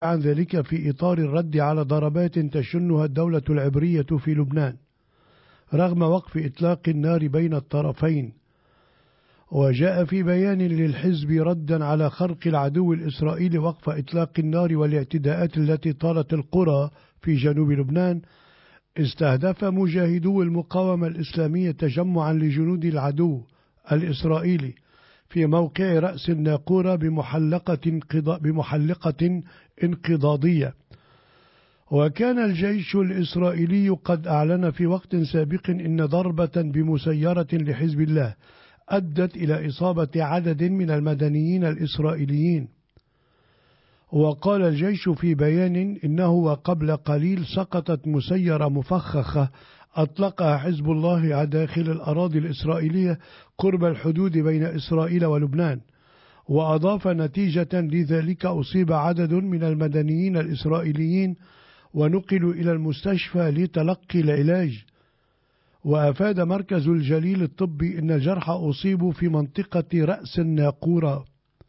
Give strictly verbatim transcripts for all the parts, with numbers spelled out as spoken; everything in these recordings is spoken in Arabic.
عن ذلك في إطار الرد على ضربات تشنها الدولة العبرية في لبنان رغم وقف إطلاق النار بين الطرفين. وجاء في بيان للحزب ردا على خرق العدو الإسرائيلي وقف إطلاق النار والاعتداءات التي طالت القرى في جنوب لبنان، استهدف مجاهدو المقاومة الإسلامية تجمعا لجنود العدو الإسرائيلي في موقع رأس الناقورة بمحلقة, انقضا بمحلقة انقضاضية. وكان الجيش الإسرائيلي قد أعلن في وقت سابق إن ضربة بمسيرة لحزب الله أدت إلى إصابة عدد من المدنيين الإسرائيليين. وقال الجيش في بيان إنه وقبل قليل سقطت مسيرة مفخخة أطلقها حزب الله داخل الأراضي الإسرائيلية قرب الحدود بين إسرائيل ولبنان. وأضاف نتيجة لذلك أصيب عدد من المدنيين الإسرائيليين ونقلوا إلى المستشفى لتلقي العلاج. وأفاد مركز الجليل الطبي أن الجرحى أصيبوا في منطقة رأس الناقورة.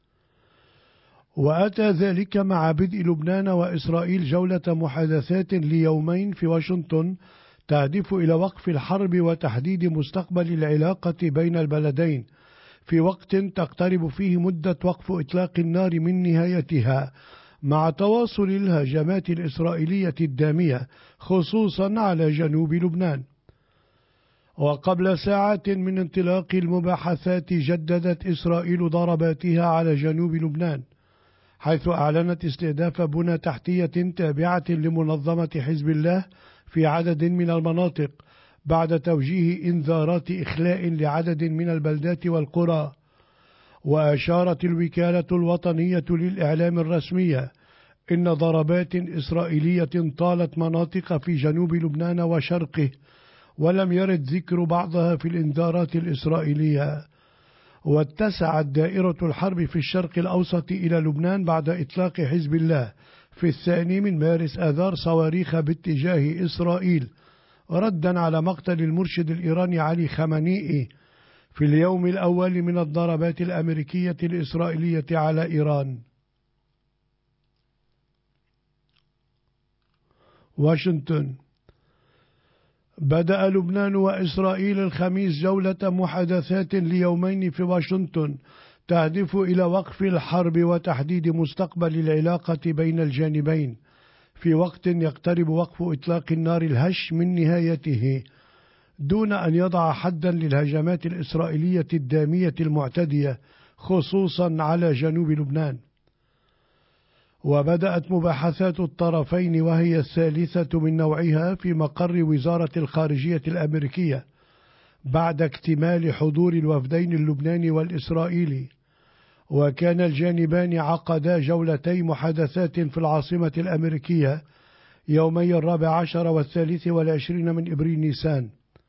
وأتى ذلك مع بدء لبنان وإسرائيل جولة محادثات ليومين في واشنطن تهدف إلى وقف الحرب وتحديد مستقبل العلاقة بين البلدين في وقت تقترب فيه مدة وقف إطلاق النار من نهايتها، مع تواصل الهجمات الإسرائيلية الدامية خصوصا على جنوب لبنان. وقبل ساعات من انطلاق المباحثات جددت إسرائيل ضرباتها على جنوب لبنان، حيث أعلنت استهداف بنى تحتية تابعة لمنظمة حزب الله في عدد من المناطق بعد توجيه إنذارات إخلاء لعدد من البلدات والقرى. وأشارت الوكالة الوطنية للإعلام الرسمية إن ضربات إسرائيلية طالت مناطق في جنوب لبنان وشرقه، ولم يرد ذكر بعضها في الإنذارات الإسرائيلية. واتسعت دائرة الحرب في الشرق الأوسط إلى لبنان بعد إطلاق حزب الله في الثاني من مارس آذار صواريخ باتجاه إسرائيل ردا على مقتل المرشد الإيراني علي خامنئي في اليوم الأول من الضربات الأمريكية الإسرائيلية على إيران. واشنطن. بدأ لبنان وإسرائيل الخميس جولة محادثات ليومين في واشنطن تهدف إلى وقف الحرب وتحديد مستقبل العلاقة بين الجانبين في وقت يقترب وقف إطلاق النار الهش من نهايته، دون أن يضع حدا للهجمات الإسرائيلية الدامية المعتدية خصوصا على جنوب لبنان. وبدأت مباحثات الطرفين وهي الثالثة من نوعها في مقر وزارة الخارجية الأمريكية بعد اكتمال حضور الوفدين اللبناني والإسرائيلي. وكان الجانبان عقدا جولتي محادثات في العاصمة الأمريكية يومي الرابع عشر والثالث والعشرين من إبريل نيسان.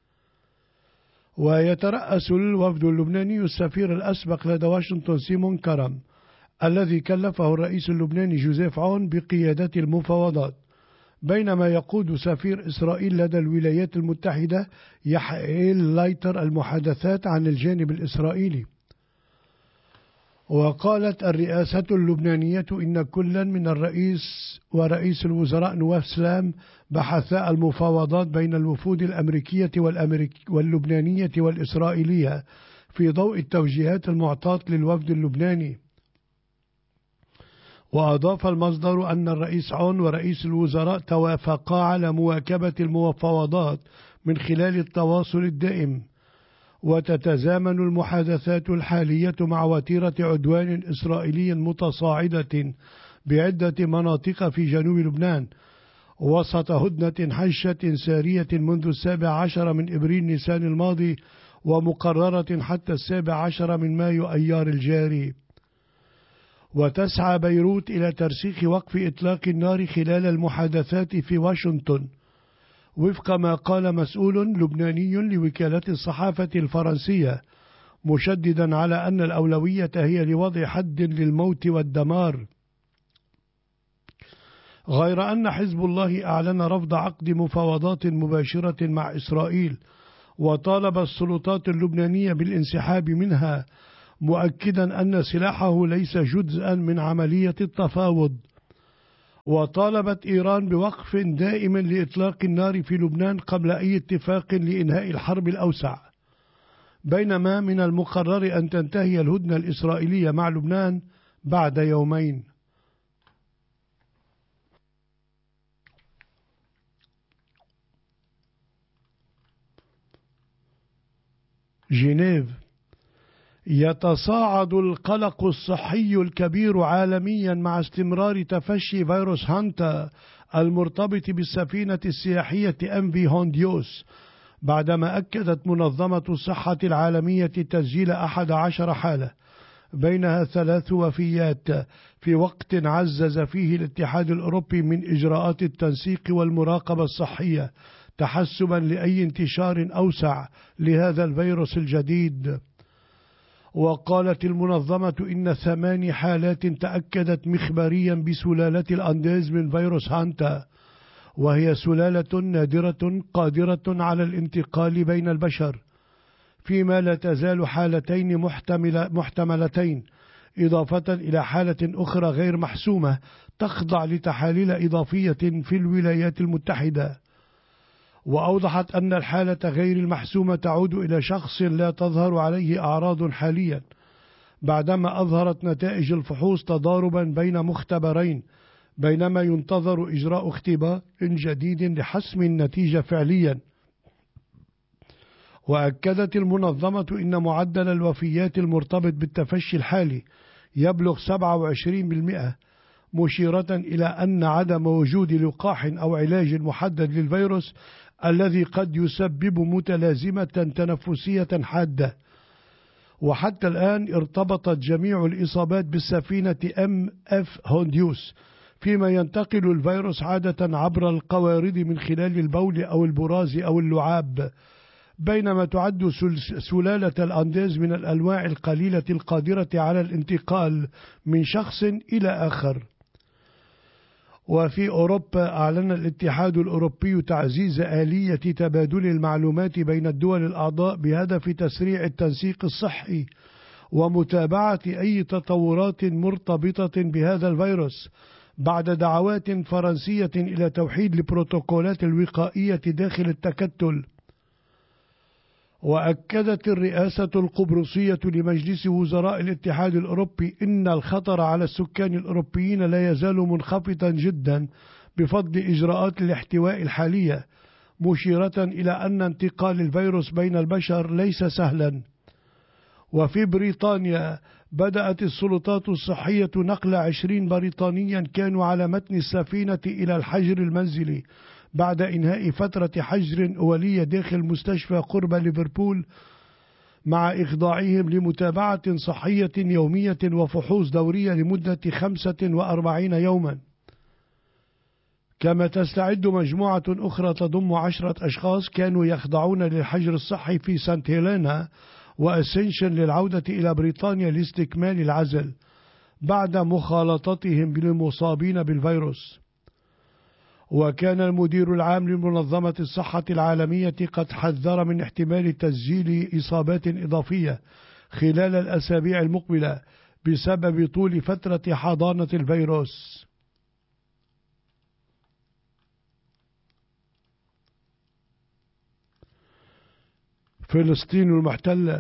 ويترأس الوفد اللبناني السفير الأسبق لدى واشنطن سيمون كرم، الذي كلفه الرئيس اللبناني جوزيف عون بقيادة المفاوضات، بينما يقود سفير إسرائيل لدى الولايات المتحدة يحيى لايتر المحادثات عن الجانب الإسرائيلي. وقالت الرئاسة اللبنانية إن كلا من الرئيس ورئيس الوزراء نواف سلام بحثا المفاوضات بين الوفود الأمريكية والأمريك واللبنانية والإسرائيلية في ضوء التوجيهات المعطاة للوفد اللبناني. وأضاف المصدر أن الرئيس عون ورئيس الوزراء توافقا على مواكبة المفاوضات من خلال التواصل الدائم. وتتزامن المحادثات الحالية مع وتيرة عدوان إسرائيلي متصاعدة بعدة مناطق في جنوب لبنان وسط هدنة حشة سارية منذ السابع عشر من إبريل نيسان الماضي ومقررة حتى السابع عشر من مايو أيار الجاري. وتسعى بيروت إلى ترسيخ وقف إطلاق النار خلال المحادثات في واشنطن، وفق ما قال مسؤول لبناني لوكالة الصحافة الفرنسية، مشددا على أن الأولوية هي لوضع حد للموت والدمار. غير أن حزب الله أعلن رفض عقد مفاوضات مباشرة مع إسرائيل وطالب السلطات اللبنانية بالانسحاب منها، مؤكدا أن سلاحه ليس جزءا من عملية التفاوض. وطالبت إيران بوقف دائم لإطلاق النار في لبنان قبل أي اتفاق لإنهاء الحرب الأوسع، بينما من المقرر أن تنتهي الهدنة الإسرائيلية مع لبنان بعد يومين. جنيف: يتصاعد القلق الصحي الكبير عالميا مع استمرار تفشي فيروس هانتا المرتبط بالسفينة السياحية إم في هونديوس، بعدما أكدت منظمة الصحة العالمية تسجيل أحد عشر حالة بينها ثلاث وفيات، في وقت عزز فيه الاتحاد الأوروبي من إجراءات التنسيق والمراقبة الصحية تحسبا لأي انتشار أوسع لهذا الفيروس الجديد. وقالت المنظمة إن ثماني حالات تأكدت مخبريا بسلالة الأنديز من فيروس هانتا، وهي سلالة نادرة قادرة على الانتقال بين البشر، فيما لا تزال حالتين محتمل محتملتين إضافة إلى حالة أخرى غير محسومة تخضع لتحاليل إضافية في الولايات المتحدة. وأوضحت أن الحالة غير المحسومة تعود إلى شخص لا تظهر عليه أعراض حاليا، بعدما أظهرت نتائج الفحوص تضاربا بين مختبرين، بينما ينتظر إجراء اختبار جديد لحسم النتيجة فعليا. وأكدت المنظمة إن معدل الوفيات المرتبط بالتفشي الحالي يبلغ سبعة وعشرين بالمئة، مشيرة إلى أن عدم وجود لقاح أو علاج محدد للفيروس الذي قد يسبب متلازمة تنفسية حادة. وحتى الآن ارتبطت جميع الإصابات بالسفينة إم إف هونديوس، فيما ينتقل الفيروس عادة عبر القوارض من خلال البول أو البراز أو اللعاب، بينما تعد سلالة الأنديز من الأنواع القليلة القادرة على الانتقال من شخص إلى آخر. وفي أوروبا أعلن الاتحاد الأوروبي تعزيز آلية تبادل المعلومات بين الدول الأعضاء بهدف تسريع التنسيق الصحي ومتابعة أي تطورات مرتبطة بهذا الفيروس، بعد دعوات فرنسية إلى توحيد البروتوكولات الوقائية داخل التكتل. وأكدت الرئاسة القبرصية لمجلس وزراء الاتحاد الأوروبي إن الخطر على السكان الأوروبيين لا يزال منخفضا جدا بفضل إجراءات الاحتواء الحالية، مشيرة إلى أن انتقال الفيروس بين البشر ليس سهلا. وفي بريطانيا بدأت السلطات الصحية نقل عشرين بريطانيا كانوا على متن السفينة إلى الحجر المنزلي بعد إنهاء فترة حجر أولية داخل مستشفى قرب ليفربول، مع إخضاعهم لمتابعة صحية يومية وفحوص دورية لمدة خمسة وأربعين يوما. كما تستعد مجموعة أخرى تضم عشرة أشخاص كانوا يخضعون للحجر الصحي في سانت هيلينا وأسنشن للعودة إلى بريطانيا لاستكمال العزل بعد مخالطتهم بالمصابين بالفيروس. وكان المدير العام لمنظمة الصحة العالمية قد حذر من احتمال تسجيل إصابات إضافية خلال الأسابيع المقبلة بسبب طول فترة حضانة الفيروس. فلسطين المحتلة: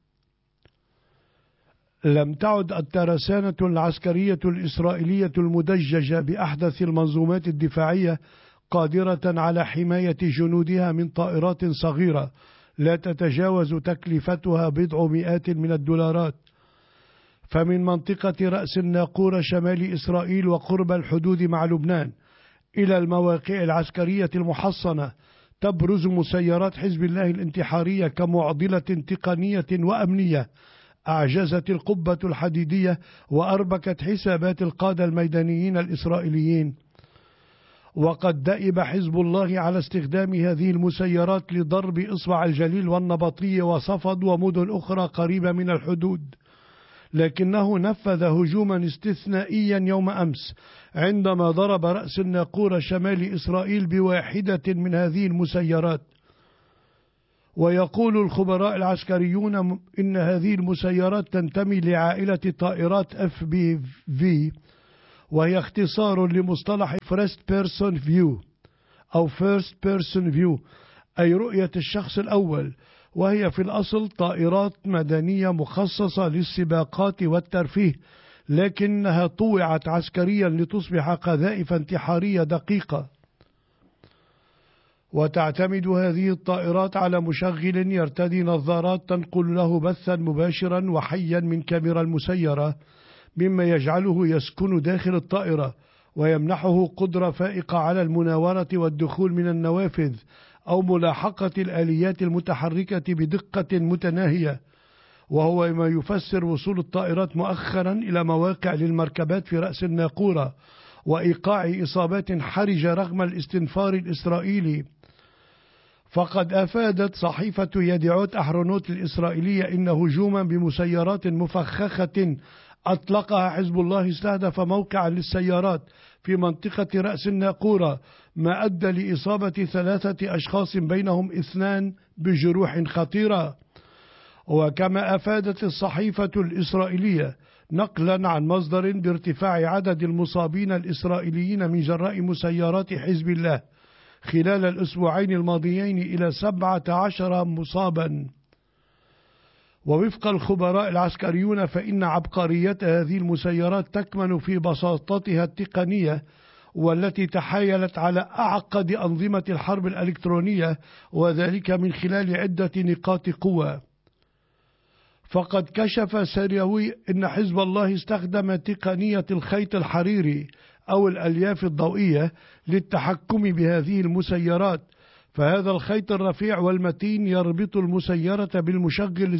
لم تعد الترسانة العسكرية الإسرائيلية المدججة بأحدث المنظومات الدفاعية قادرة على حماية جنودها من طائرات صغيرة لا تتجاوز تكلفتها بضع مئات من الدولارات. فمن منطقة رأس الناقورة شمال إسرائيل وقرب الحدود مع لبنان إلى المواقع العسكرية المحصنة تبرز مسيرات حزب الله الانتحارية كمعضلة تقنية وأمنية أعجزت القبة الحديدية وأربكت حسابات القادة الميدانيين الإسرائيليين. وقد دأب حزب الله على استخدام هذه المسيرات لضرب إصبع الجليل والنبطية وصفد ومدن أخرى قريبة من الحدود، لكنه نفذ هجوما استثنائيا يوم أمس عندما ضرب رأس الناقورة شمال إسرائيل بواحدة من هذه المسيرات. ويقول الخبراء العسكريون إن هذه المسيرات تنتمي لعائلة طائرات اف بي في، وهي اختصار لمصطلح First Person View أو First Person View، أي رؤية الشخص الأول، وهي في الأصل طائرات مدنية مخصصة للسباقات والترفيه، لكنها طوعت عسكريا لتصبح قذائف انتحارية دقيقة. وتعتمد هذه الطائرات على مشغل يرتدي نظارات تنقل له بثا مباشرا وحيا من كاميرا المسيرة، مما يجعله يسكن داخل الطائرة ويمنحه قدرة فائقة على المناورة والدخول من النوافذ أو ملاحقة الآليات المتحركة بدقة متناهية، وهو ما يفسر وصول الطائرات مؤخرا إلى مواقع للمركبات في رأس الناقورة وإيقاع إصابات حرجة رغم الاستنفار الإسرائيلي. فقد أفادت صحيفة يدعوت أحرونوت الإسرائيلية إن هجوما بمسيرات مفخخة أطلقها حزب الله استهدف موقعا للسيارات في منطقة رأس الناقورة، ما أدى لإصابة ثلاثة أشخاص بينهم اثنان بجروح خطيرة. وكما أفادت الصحيفة الإسرائيلية نقلا عن مصدر بارتفاع عدد المصابين الإسرائيليين من جراء مسيرات حزب الله خلال الأسبوعين الماضيين إلى سبعة عشر مصابا. ووفق الخبراء العسكريون فإن عبقرية هذه المسيرات تكمن في بساطتها التقنية، والتي تحايلت على أعقد أنظمة الحرب الإلكترونية، وذلك من خلال عدة نقاط قوة. فقد كشف سريوي أن حزب الله استخدم تقنية الخيط الحريري أو الألياف الضوئية للتحكم بهذه المسيرات، فهذا الخيط الرفيع والمتين يربط المسيرة بالمشغل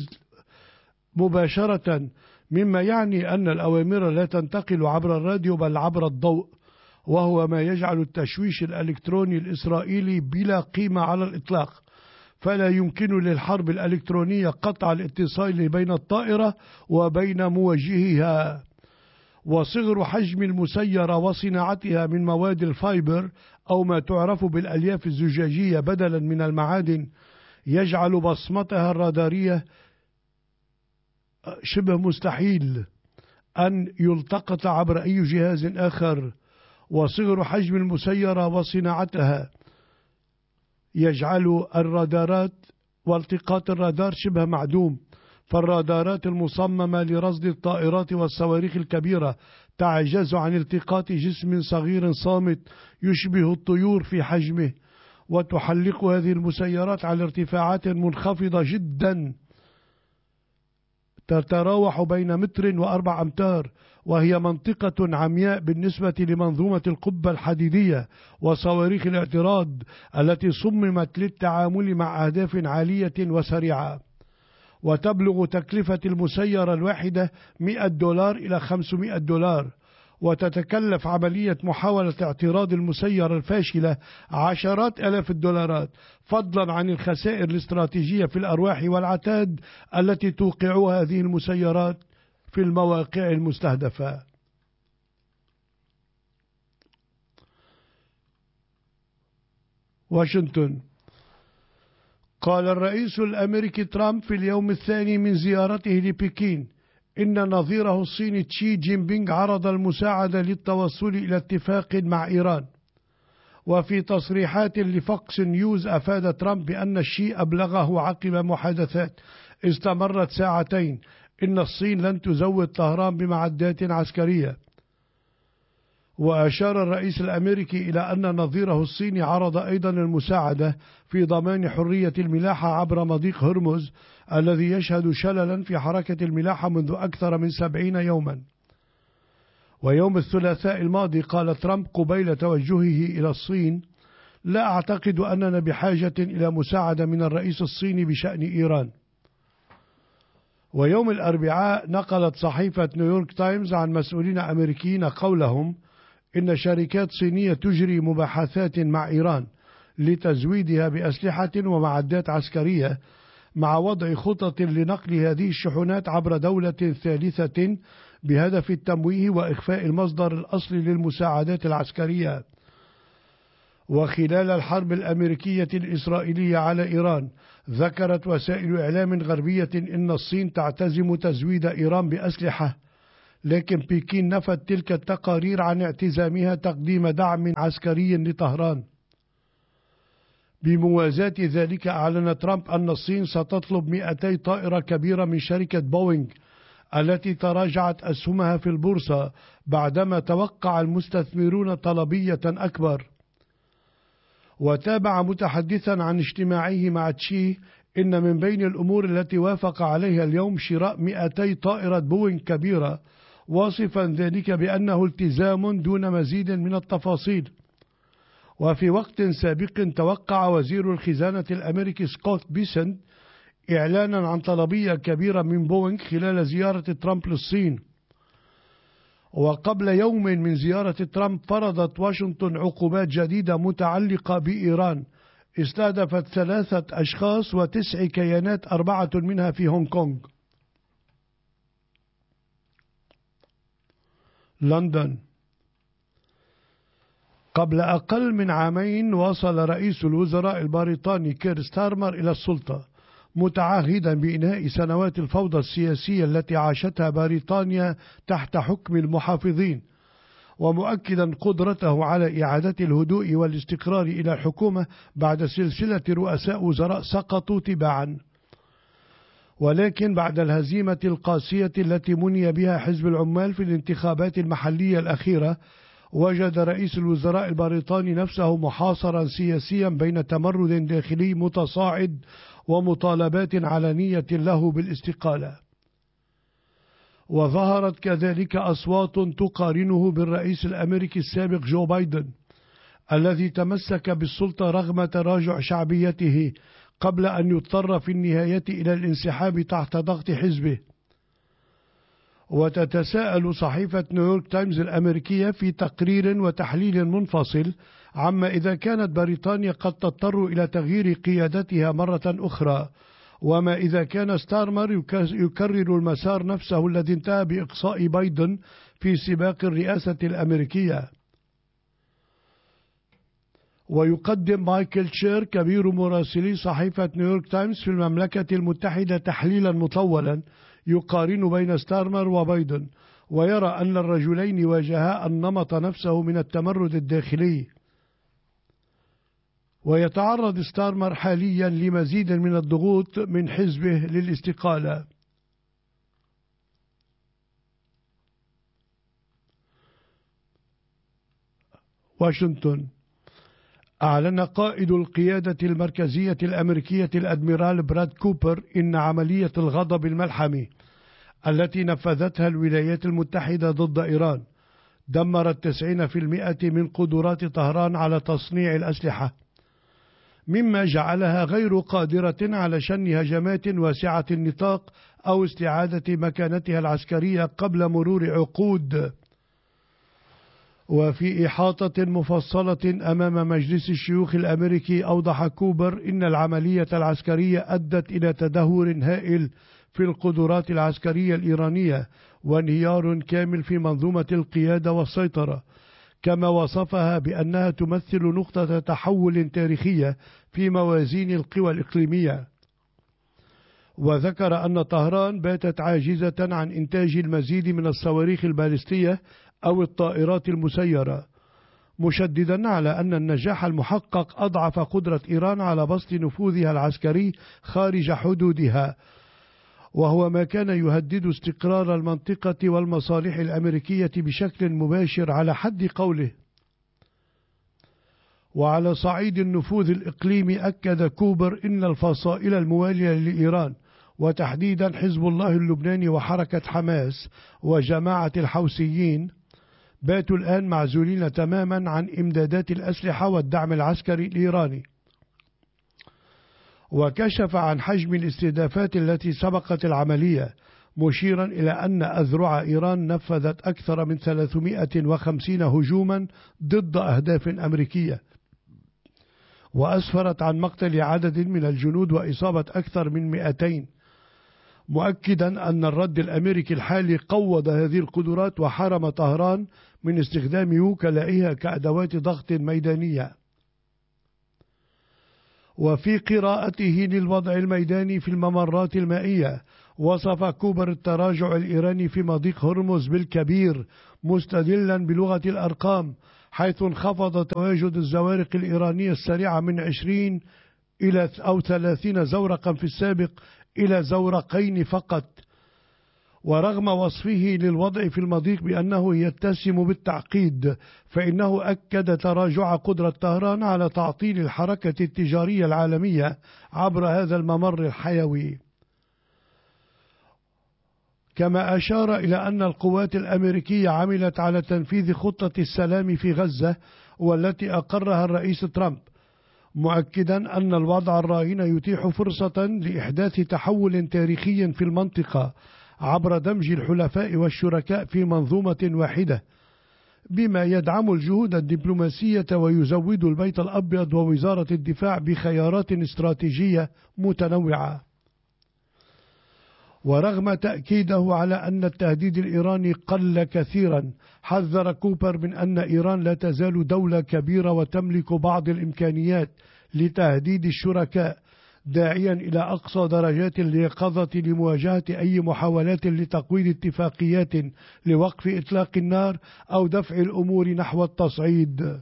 مباشرة، مما يعني أن الأوامر لا تنتقل عبر الراديو بل عبر الضوء، وهو ما يجعل التشويش الإلكتروني الإسرائيلي بلا قيمة على الإطلاق. فلا يمكن للحرب الإلكترونية قطع الاتصال بين الطائرة وبين موجهها. وصغر حجم المسيرة وصناعتها من مواد الفايبر أو ما تعرف بالألياف الزجاجية بدلا من المعادن يجعل بصمتها الرادارية شبه مستحيل أن يلتقط عبر أي جهاز آخر. وصغر حجم المسيرة وصناعتها يجعل الرادارات والتقاط الرادار شبه معدوم، فالرادارات المصممة لرصد الطائرات والصواريخ الكبيرة تعجز عن التقاط جسم صغير صامت يشبه الطيور في حجمه، وتحلق هذه المسيرات على ارتفاعات منخفضة جدا تتراوح بين متر وأربع أمتار، وهي منطقة عمياء بالنسبة لمنظومة القبة الحديدية وصواريخ الاعتراض التي صممت للتعامل مع أهداف عالية وسريعة. وتبلغ تكلفة المسيرة الواحدة مئة دولار إلى خمسمئة دولار، وتتكلف عملية محاولة اعتراض المسيرة الفاشلة عشرات آلاف الدولارات، فضلا عن الخسائر الاستراتيجية في الأرواح والعتاد التي توقعها هذه المسيرات في المواقع المستهدفة. واشنطن. قال الرئيس الأمريكي ترامب في اليوم الثاني من زيارته لبكين إن نظيره الصيني تشي جين بينغ عرض المساعدة للتوصل إلى اتفاق مع إيران. وفي تصريحات لفوكس نيوز أفاد ترامب بأن الشي أبلغه عقب محادثات استمرت ساعتين إن الصين لن تزود طهران بمعدات عسكرية. وأشار الرئيس الأمريكي إلى أن نظيره الصيني عرض أيضا المساعدة في ضمان حرية الملاحة عبر مضيق هرمز الذي يشهد شللا في حركة الملاحة منذ أكثر من سبعين يوما. ويوم الثلاثاء الماضي قال ترامب قبيل توجهه إلى الصين: لا أعتقد أننا بحاجة إلى مساعدة من الرئيس الصيني بشأن إيران. ويوم الأربعاء نقلت صحيفة نيويورك تايمز عن مسؤولين أمريكيين قولهم إن شركات صينية تجري مباحثات مع إيران لتزويدها بأسلحة ومعدات عسكرية، مع وضع خطط لنقل هذه الشحنات عبر دولة ثالثة بهدف التمويه وإخفاء المصدر الأصلي للمساعدات العسكرية. وخلال الحرب الأمريكية الإسرائيلية على إيران ذكرت وسائل إعلام غربية إن الصين تعتزم تزويد إيران بأسلحة، لكن بكين نفت تلك التقارير عن اعتزامها تقديم دعم عسكري لطهران. بموازاة ذلك أعلن ترامب أن الصين ستطلب مئتي طائرة كبيرة من شركة بوينغ التي تراجعت أسهمها في البورصة بعدما توقع المستثمرون طلبية أكبر. وتابع متحدثا عن اجتماعه مع تشي: إن من بين الأمور التي وافق عليها اليوم شراء مئتي طائرة بوينغ كبيرة، واصفا ذلك بأنه التزام دون مزيد من التفاصيل. وفي وقت سابق توقع وزير الخزانة الأمريكي سكوت بيسنت إعلانا عن طلبية كبيرة من بوينغ خلال زيارة ترامب للصين. وقبل يوم من زيارة ترامب فرضت واشنطن عقوبات جديدة متعلقة بإيران استهدفت ثلاثة أشخاص وتسع كيانات، أربعة منها في هونغ كونغ. لندن. قبل أقل من عامين وصل رئيس الوزراء البريطاني كير ستارمر إلى السلطة، متعهدا بإنهاء سنوات الفوضى السياسية التي عاشتها بريطانيا تحت حكم المحافظين، ومؤكدا قدرته على إعادة الهدوء والاستقرار إلى الحكومة بعد سلسلة رؤساء وزراء سقطوا تباعا. ولكن بعد الهزيمة القاسية التي مني بها حزب العمال في الانتخابات المحلية الأخيرة، وجد رئيس الوزراء البريطاني نفسه محاصرا سياسيا بين تمرد داخلي متصاعد ومطالبات علنية له بالاستقالة. وظهرت كذلك أصوات تقارنه بالرئيس الأمريكي السابق جو بايدن الذي تمسك بالسلطة رغم تراجع شعبيته قبل أن يضطر في النهاية إلى الانسحاب تحت ضغط حزبه. وتتساءل صحيفة نيويورك تايمز الأمريكية في تقرير وتحليل منفصل عما إذا كانت بريطانيا قد تضطر إلى تغيير قيادتها مرة أخرى، وما إذا كان ستارمر يكرر المسار نفسه الذي انتهى بإقصاء بايدن في سباق الرئاسة الأمريكية. ويقدم مايكل تشير كبير مراسلي صحيفة نيويورك تايمز في المملكة المتحدة تحليلا مطولا يقارن بين ستارمر وبايدن، ويرى أن الرجلين واجها النمط نفسه من التمرد الداخلي. ويتعرض ستارمر حاليا لمزيد من الضغوط من حزبه للاستقالة. واشنطن. أعلن قائد القيادة المركزية الأمريكية الأدميرال براد كوبر إن عملية الغضب الملحمي التي نفذتها الولايات المتحدة ضد إيران دمرت تسعين بالمئة من قدرات طهران على تصنيع الأسلحة، مما جعلها غير قادرة على شن هجمات واسعة النطاق أو استعادة مكانتها العسكرية قبل مرور عقود. وفي إحاطة مفصلة أمام مجلس الشيوخ الأمريكي أوضح كوبر إن العملية العسكرية أدت إلى تدهور هائل في القدرات العسكرية الإيرانية وانهيار كامل في منظومة القيادة والسيطرة، كما وصفها بأنها تمثل نقطة تحول تاريخية في موازين القوى الإقليمية. وذكر أن طهران باتت عاجزة عن إنتاج المزيد من الصواريخ البالستية أو الطائرات المسيرة، مشددا على أن النجاح المحقق أضعف قدرة إيران على بسط نفوذها العسكري خارج حدودها، وهو ما كان يهدد استقرار المنطقة والمصالح الأمريكية بشكل مباشر على حد قوله. وعلى صعيد النفوذ الإقليمي أكد كوبر إن الفصائل الموالية لإيران وتحديدا حزب الله اللبناني وحركة حماس وجماعة الحوثيين باتوا الآن معزولين تماما عن إمدادات الأسلحة والدعم العسكري الإيراني. وكشف عن حجم الاستهدافات التي سبقت العملية، مشيرا إلى أن أذرع إيران نفذت أكثر من ثلاثمئة وخمسين هجوما ضد أهداف أمريكية، وأسفرت عن مقتل عدد من الجنود وإصابة أكثر من مئتين، مؤكدا أن الرد الأمريكي الحالي قوض هذه القدرات وحرم طهران من استخدام وكلائها كأدوات ضغط ميدانية. وفي قراءته للوضع الميداني في الممرات المائية، وصف كوبر التراجع الإيراني في مضيق هرمز بالكبير، مستدلا بلغة الأرقام، حيث انخفض تواجد الزوارق الإيرانية السريعة من عشرين إلى أو ثلاثين زورقا في السابق إلى زورقين فقط. ورغم وصفه للوضع في المضيق بأنه يتسم بالتعقيد، فإنه أكد تراجع قدرة طهران على تعطيل الحركة التجارية العالمية عبر هذا الممر الحيوي. كما أشار إلى أن القوات الأمريكية عملت على تنفيذ خطة السلام في غزة والتي أقرها الرئيس ترامب، مؤكدا أن الوضع الراهن يتيح فرصة لإحداث تحول تاريخي في المنطقة عبر دمج الحلفاء والشركاء في منظومة واحدة، بما يدعم الجهود الدبلوماسية ويزود البيت الأبيض ووزارة الدفاع بخيارات استراتيجية متنوعة. ورغم تأكيده على أن التهديد الإيراني قل كثيرا، حذر كوبر من أن إيران لا تزال دولة كبيرة وتملك بعض الإمكانيات لتهديد الشركاء، داعيا إلى أقصى درجات اليقظة لمواجهة أي محاولات لتقويض اتفاقيات لوقف إطلاق النار أو دفع الأمور نحو التصعيد.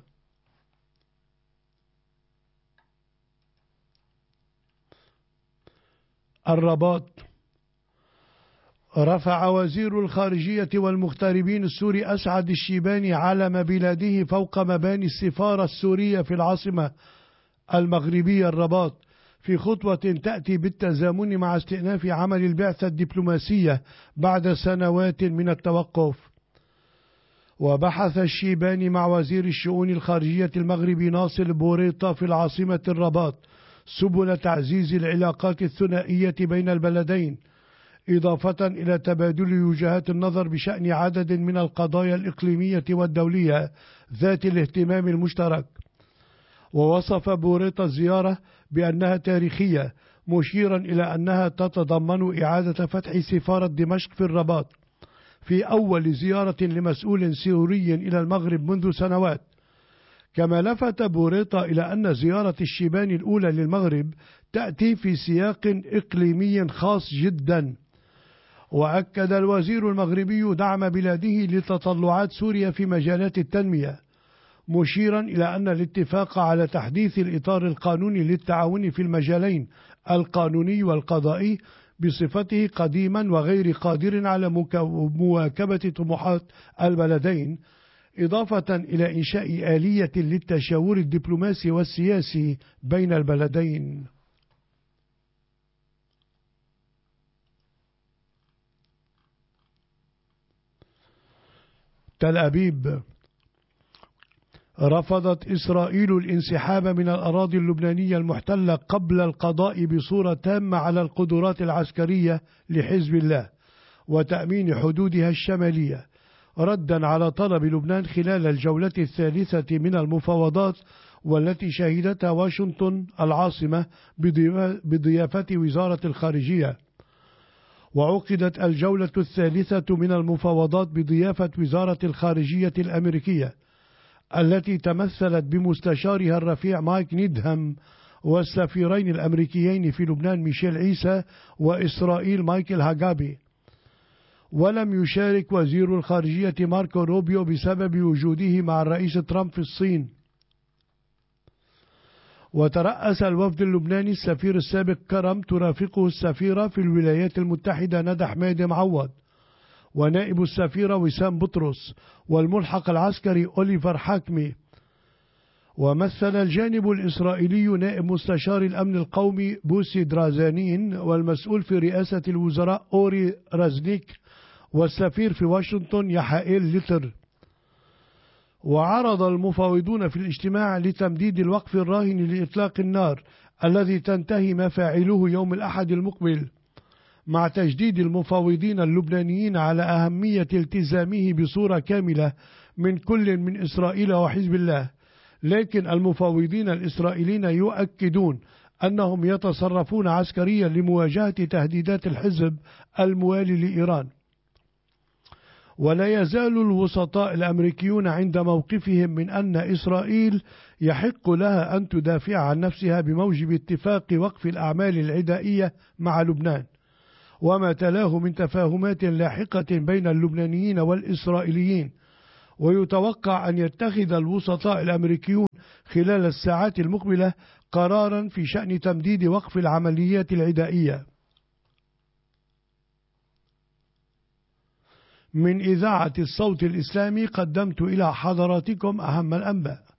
الرباط. رفع وزير الخارجية والمغتربين السوري أسعد الشيباني علم بلاده فوق مباني السفارة السورية في العاصمة المغربية الرباط، في خطوة تأتي بالتزامن مع استئناف عمل البعثة الدبلوماسية بعد سنوات من التوقف. وبحث الشيباني مع وزير الشؤون الخارجية المغربي ناصر بوريطة في العاصمة الرباط سبل تعزيز العلاقات الثنائية بين البلدين، إضافة إلى تبادل وجهات النظر بشأن عدد من القضايا الإقليمية والدولية ذات الاهتمام المشترك. ووصف بوريطة الزيارة بأنها تاريخية، مشيرا إلى أنها تتضمن إعادة فتح سفارة دمشق في الرباط في أول زيارة لمسؤول سوري إلى المغرب منذ سنوات. كما لفت بوريطة إلى أن زيارة الشيباني الأولى للمغرب تأتي في سياق إقليمي خاص جدا. وأكد الوزير المغربي دعم بلاده لتطلعات سوريا في مجالات التنمية، مشيرا إلى أن الاتفاق على تحديث الإطار القانوني للتعاون في المجالين القانوني والقضائي بصفته قديما وغير قادر على مواكبة طموحات البلدين، إضافة إلى إنشاء آلية للتشاور الدبلوماسي والسياسي بين البلدين. تل أبيب. رفضت إسرائيل الانسحاب من الأراضي اللبنانية المحتلة قبل القضاء بصورة تامة على القدرات العسكرية لحزب الله وتأمين حدودها الشمالية، ردا على طلب لبنان خلال الجولة الثالثة من المفاوضات، والتي شهدتها واشنطن العاصمة بضيافة وزارة الخارجية. وعقدت الجولة الثالثة من المفاوضات بضيافة وزارة الخارجية الأمريكية، التي تمثلت بمستشارها الرفيع مايك نيدهام والسفيرين الأمريكيين في لبنان ميشيل عيسى وإسرائيل مايكل هاجابي. ولم يشارك وزير الخارجية ماركو روبيو بسبب وجوده مع الرئيس ترامب في الصين. وترأس الوفد اللبناني السفير السابق كرم، ترافقه السفيرة في الولايات المتحدة ندى حميدة معوض، ونائب السفيرة وسام بطرس، والملحق العسكري أوليفر حاكمي. ومثل الجانب الإسرائيلي نائب مستشار الأمن القومي بوسي درازانين، والمسؤول في رئاسة الوزراء أوري رازنيك، والسفير في واشنطن يحائيل ليتر. وعرض المفاوضون في الاجتماع لتمديد الوقف الراهن لإطلاق النار الذي تنتهي مفاعله يوم الأحد المقبل، مع تجديد المفاوضين اللبنانيين على أهمية التزامه بصورة كاملة من كل من إسرائيل وحزب الله. لكن المفاوضين الإسرائيليين يؤكدون أنهم يتصرفون عسكريا لمواجهة تهديدات الحزب الموالي لإيران. ولا يزال الوسطاء الأمريكيون عند موقفهم من أن إسرائيل يحق لها أن تدافع عن نفسها بموجب اتفاق وقف الأعمال العدائية مع لبنان، وما تلاه من تفاهمات لاحقة بين اللبنانيين والإسرائيليين. ويتوقع أن يتخذ الوسطاء الأمريكيون خلال الساعات المقبلة قرارا في شأن تمديد وقف العمليات العدائية. من إذاعة الصوت الإسلامي قدمت إلى حضراتكم أهم الأنباء.